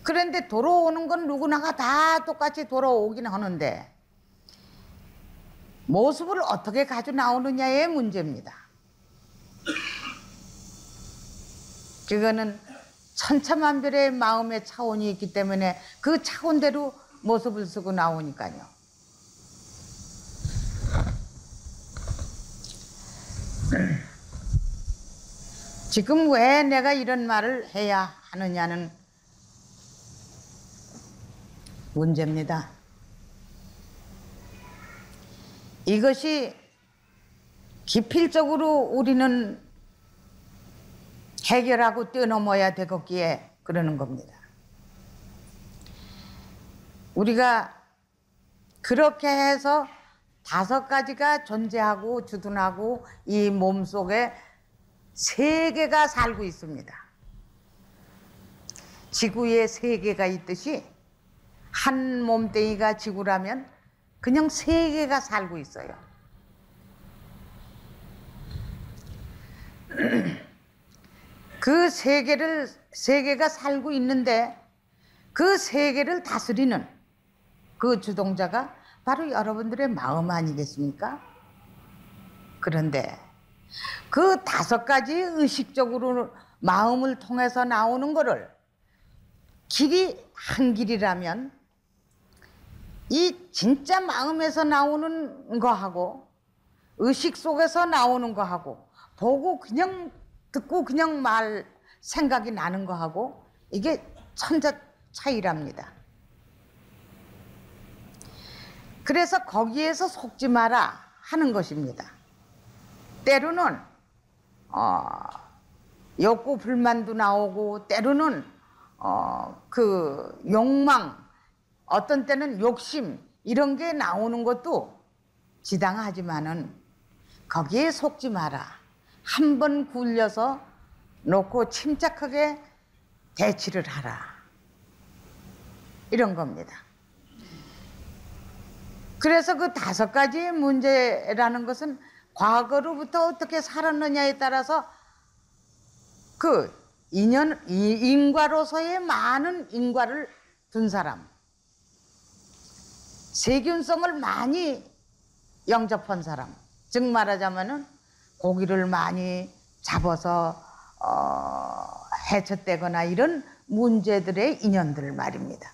그런데 돌아오는 건 누구나가 다 똑같이 돌아오긴 하는데 모습을 어떻게 가져 나오느냐의 문제입니다. 그거는 천차만별의 마음의 차원이 있기 때문에 그 차원대로 모습을 쓰고 나오니까요. 지금 왜 내가 이런 말을 해야 하느냐는 문제입니다. 이것이 기필적으로 우리는 해결하고 뛰어넘어야 되겠기에 그러는 겁니다. 우리가 그렇게 해서 5가지가 존재하고 주둔하고 이 몸속에 세계가 살고 있습니다. 지구에 세계가 있듯이 한 몸뚱이가 지구라면 그냥 세계가 살고 있어요. 그 세계가 살고 있는데 그 세계를 다스리는 그 주동자가 바로 여러분들의 마음 아니겠습니까? 그런데 그 5가지 의식적으로 마음을 통해서 나오는 거를 길이 한 길이라면 이 진짜 마음에서 나오는 거하고 의식 속에서 나오는 거하고 보고 그냥 듣고 그냥 생각이 나는 거하고 이게 천자 차이랍니다. 그래서 거기에서 속지 마라 하는 것입니다. 때로는 욕구 불만도 나오고 때로는 그 욕망, 어떤 때는 욕심 이런 게 나오는 것도 지당하지만은 거기에 속지 마라. 한 번 굴려서 놓고 침착하게 대치를 하라. 이런 겁니다. 그래서 그 5가지의 문제라는 것은 과거로부터 어떻게 살았느냐에 따라서 그 인과로서의 많은 인과를 둔 사람, 세균성을 많이 영접한 사람, 즉 말하자면은 고기를 많이 잡아서 해쳤대거나 이런 문제들의 인연들 말입니다.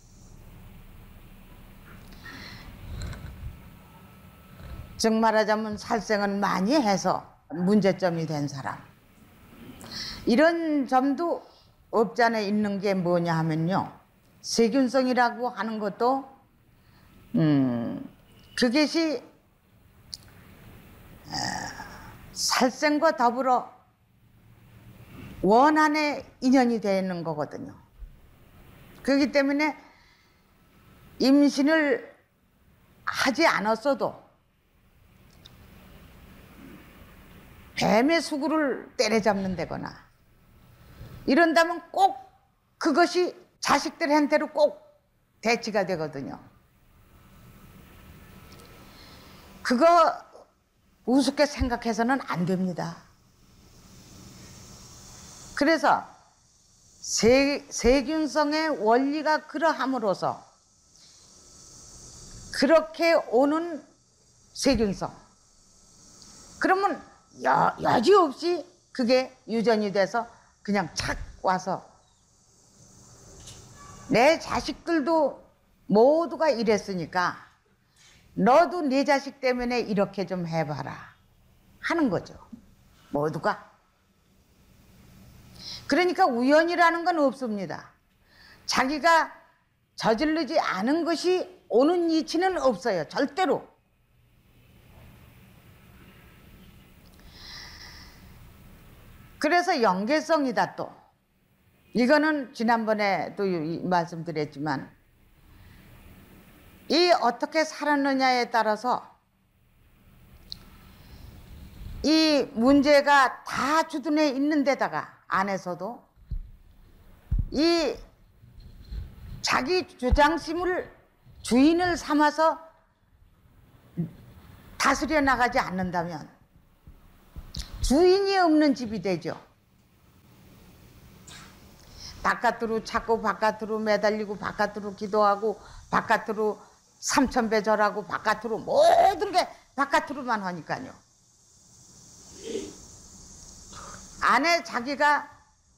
즉 말하자면 살생을 많이 해서 문제점이 된 사람, 이런 점도 없지 않아 있는 게 뭐냐 하면요, 세균성이라고 하는 것도 그것이 살생과 더불어 원한의 인연이 되는 거거든요. 그렇기 때문에 임신을 하지 않았어도 뱀의 수구를 때려잡는 데거나 이런다면 꼭 그것이 자식들한테로 꼭 대치가 되거든요. 그거 우습게 생각해서는 안 됩니다. 그래서 세균성의 원리가 그러함으로써 그렇게 오는 세균성, 그러면 여지없이 그게 유전이 돼서 그냥 착 와서 내 자식들도 모두가 이랬으니까 너도 네 자식 때문에 이렇게 좀 해봐라 하는 거죠. 모두가. 그러니까 우연이라는 건 없습니다. 자기가 저지르지 않은 것이 오는 이치는 없어요. 절대로. 그래서 연계성이다 또. 이거는 지난번에도 말씀드렸지만 이 어떻게 살았느냐에 따라서 이 문제가 다 주둔해 있는 데다가 안에서도 이 자기 주장심을 주인을 삼아서 다스려 나가지 않는다면 주인이 없는 집이 되죠. 바깥으로 찾고 바깥으로 매달리고 바깥으로 기도하고 바깥으로 삼천배 절하고 바깥으로 모든 게 바깥으로만 하니까요. 안에 자기가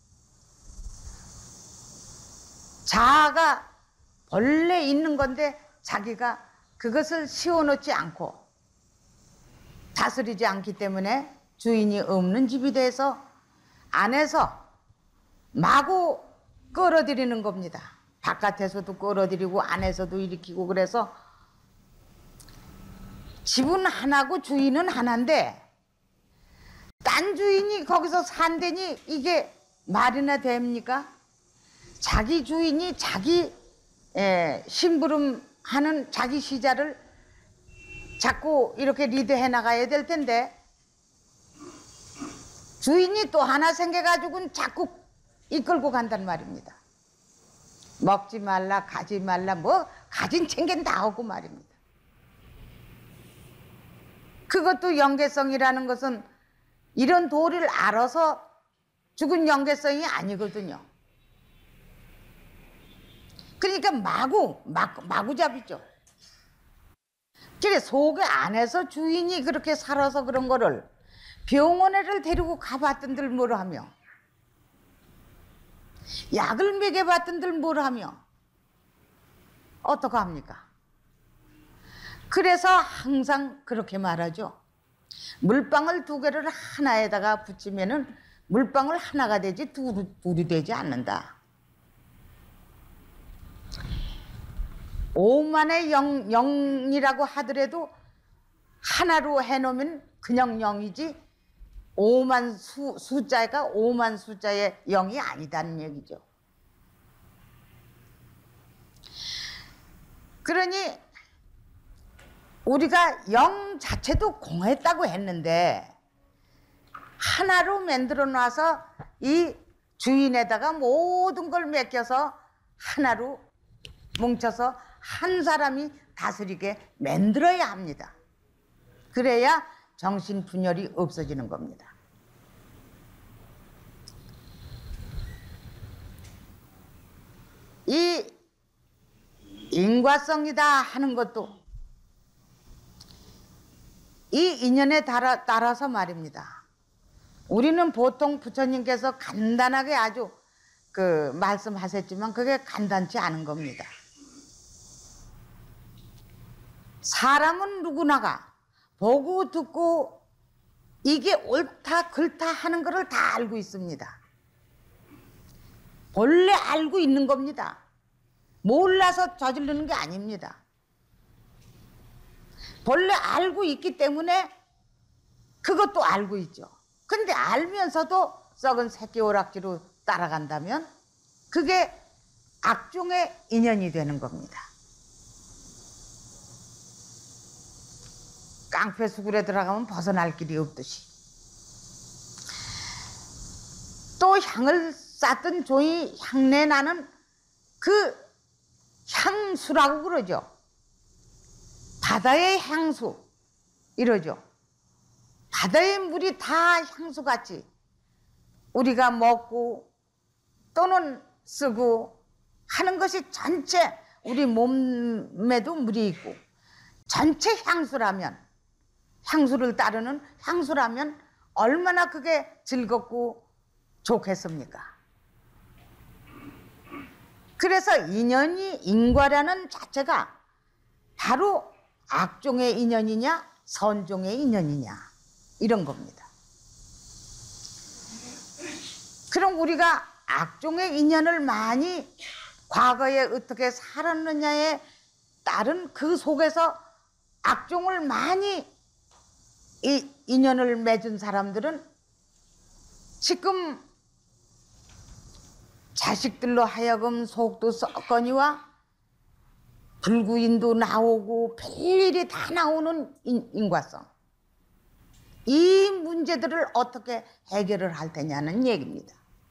자아가 본래 있는 건데 자기가 그것을 씌워놓지 않고 다스리지 않기 때문에 주인이 없는 집이 돼서 안에서 마구 끌어들이는 겁니다. 바깥에서도 끌어들이고 안에서도 일으키고 그래서 집은 하나고 주인은 하나인데 딴 주인이 거기서 산다니 이게 말이나 됩니까? 자기 주인이 자기 심부름하는 자기 시자를 자꾸 이렇게 리드해 나가야 될 텐데 주인이 또 하나 생겨가지고는 자꾸 이끌고 간단 말입니다. 먹지 말라 가지 말라 뭐 가진 챙긴 다 하고 말입니다. 그것도 영계성이라는 것은 이런 도리를 알아서 죽은 영계성이 아니거든요. 그러니까 마구잡이죠. 그래 속에 안에서 주인이 그렇게 살아서 그런 거를 병원에를 데리고 가봤던들 뭘 하며 약을 먹여봤던들 뭘 하며 어떡합니까? 그래서 항상 그렇게 말하죠. 물방울 두 개를 하나에다가 붙이면은 물방울 하나가 되지 둘이 되지 않는다. 오만의 영이라고 하더라도 하나로 해놓으면 그냥 영이지 오만 숫자가 오만 숫자의 영이 아니다는 얘기죠. 그러니 우리가 영 자체도 공했다고 했는데 하나로 만들어 놔서 이 주인에다가 모든 걸 맡겨서 하나로 뭉쳐서 한 사람이 다스리게 만들어야 합니다. 그래야 정신분열이 없어지는 겁니다. 이 인과성이다 하는 것도 이 인연에 따라서 말입니다. 우리는 보통 부처님께서 간단하게 아주 말씀하셨지만 그게 간단치 않은 겁니다. 사람은 누구나가 보고 듣고 이게 옳다 그렇다 하는 것을 다 알고 있습니다. 본래 알고 있는 겁니다. 몰라서 저지르는 게 아닙니다. 본래 알고 있기 때문에 그것도 알고 있죠. 근데 알면서도 썩은 새끼 오락지로 따라간다면 그게 악종의 인연이 되는 겁니다. 깡패 수굴에 들어가면 벗어날 길이 없듯이 또 향을 쌓던 종이 향내 나는 그 향수라고 그러죠. 바다의 향수 이러죠. 바다의 물이 다 향수같이 우리가 먹고 또는 쓰고 하는 것이 전체 우리 몸에도 물이 있고 전체 향수라면 향수를 따르는 향수라면 얼마나 그게 즐겁고 좋겠습니까? 그래서 인과라는 자체가 바로 악종의 인연이냐 선종의 인연이냐 이런 겁니다. 그럼 우리가 악종의 인연을 많이 과거에 어떻게 살았느냐에 따른 그 속에서 악종을 많이 이 인연을 맺은 사람들은 지금 자식들로 하여금 속도 썩거니와 불구인도 나오고 별일이 다 나오는 인과성. 이 문제들을 어떻게 해결을 할 테냐는 얘기입니다.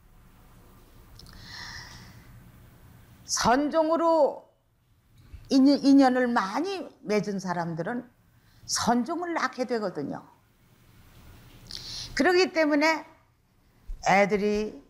선종으로 인연을 많이 맺은 사람들은 선종을 낳게 되거든요. 그렇기 때문에 애들이